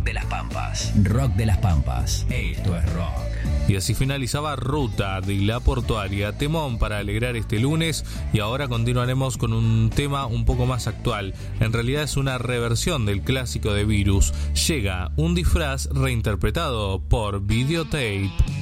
Rock de las Pampas. Rock de las Pampas. Esto es rock. Y así finalizaba Ruta de La Portuaria, temón para alegrar este lunes, y ahora continuaremos con un tema un poco más actual. En realidad es una reversión del clásico de Virus. Llega un disfraz reinterpretado por Videotape.